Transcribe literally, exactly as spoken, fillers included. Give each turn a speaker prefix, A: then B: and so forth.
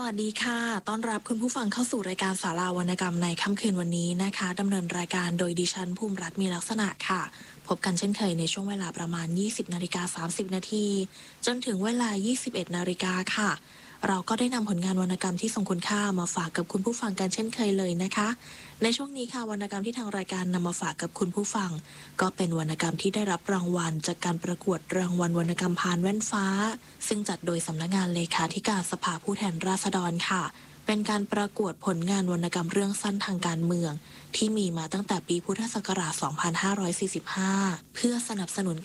A: วัสดีค่ะต้อนรับคุณผู้ฟังเข้าสู่รายการสาราวรรณกรรมในค่ำคืนวันนี้นะคะดำเนินรายการโดยดิฉันภูมิรัตน์มีลักษณะค่ะพบกันเช่นเคยในช่วงเวลาประมาณ ยี่สิบนาฬิกาสามสิบนาทีจนถึงเวลา ยี่สิบเอ็ดนาฬิกาค่ะเราก็ได้นำผลงานวรรณกรรมที่ทรงคุณค่ามาฝากกับคุณผู้ฟังกันเช่นเคยเลยนะคะในช่วงนี้ค่ะวรรณกรรมที่ทางรายการนำมาฝากกับคุณผู้ฟังก็เป็นวรรณกรรมที่ได้รับรางวัลจากการประกวดรางวัลวรรณกรรมพานแว่นฟ้าซึ่งจัดโดยสำนักงานเลขาธิการสภาผู้แทนราษฎรค่ะเป็นการประกวดผลงานวรรณกรรมเรื่องสั้นทางการเมืองที่มีมาตั้งแต่ปีพุทธศักราช สองพันห้าร้อยสี่สิบห้า เพื่อสนับสนุน